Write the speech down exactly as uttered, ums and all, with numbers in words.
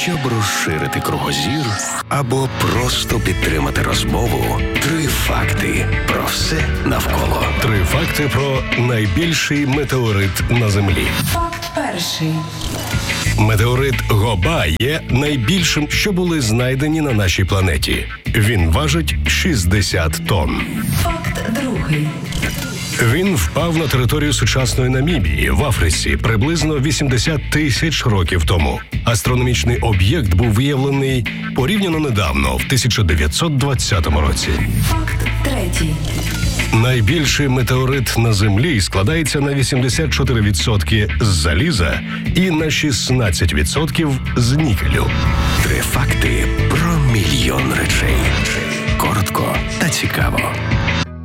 Щоб розширити кругозір або просто підтримати розмову, три факти про все навколо. Три факти про найбільший метеорит на Землі. Факт перший. Метеорит Гоба є найбільшим, що були знайдені на нашій планеті. Він важить шістдесят тонн. Факт другий. Він впав на територію сучасної Намібії в Африці приблизно вісімдесят тисяч років тому. Астрономічний об'єкт був виявлений порівняно недавно, в тисяча дев'ятсот двадцятому році. Факт третій. Найбільший метеорит на Землі складається на вісімдесят чотири відсотки з заліза і на шістнадцять відсотків з нікелю. Три факти про мільйон речей. Коротко та цікаво.